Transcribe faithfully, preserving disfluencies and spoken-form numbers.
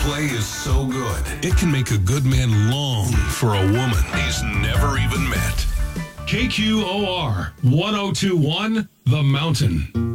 play is so good, it can make a good man long for a woman he's never even met. K Q O R one oh two one, The Mountain.